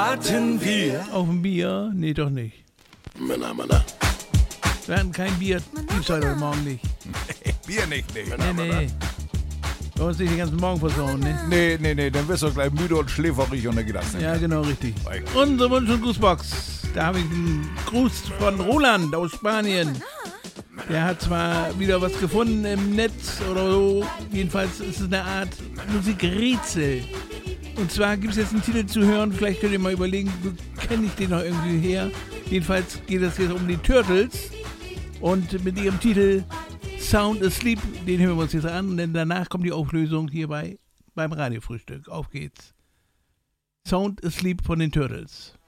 Hatten wir Auf dem Bier? Nee, doch nicht. Männer. Wir hatten kein Bier. Gibt's heute Morgen nicht. Bier nicht, nee. Nee. Wir uns nicht den ganzen Morgen versauen, ne? Nee, dann wirst du gleich müde und schläferig und dann geht das nicht. Ja, genau, richtig. Unsere Wunsch- und Grußbox. Da habe ich einen Gruß von Roland aus Spanien. Der hat zwar wieder was gefunden im Netz oder so. Jedenfalls ist es eine Art Musikrätsel. Und zwar gibt es jetzt einen Titel zu hören. Vielleicht könnt ihr mal überlegen, kenne ich den noch irgendwie her? Jedenfalls geht es jetzt um die Turtles. Und mit ihrem Titel Sound Asleep, den hören wir uns jetzt an. Denn danach kommt die Auflösung hier beim Radiofrühstück. Auf geht's. Sound Asleep von den Turtles.